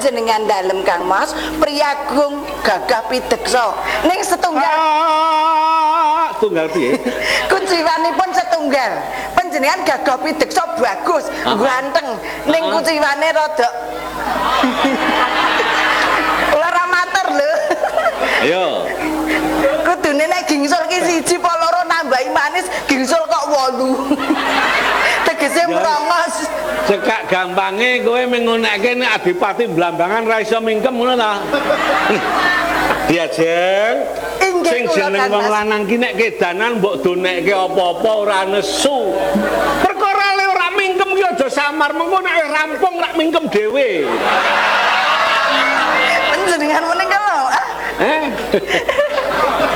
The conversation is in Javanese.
panjenengan dalem Kang Mas priyagung gagah pideksa ning setunggal tunggal piye kuciwanipun setunggal panjenengan gagah pideksa bagus ganteng ning kuciwane rada ora matur lho ayo kudune nek gingsul ki siji apa loro nambahi manis gingsul kok 8 tegese mrongos cekak gampange kowe mengonekke nek adipati Blambangan ra iso mingkem ngono ta diajeng sing jeneng wong lanang ki nek kedanan mbok donekke apa-apa ora nesu perkara le ora mingkem ki aja samar mengko nek rampung rak mingkem dhewe panjenengan meneng lho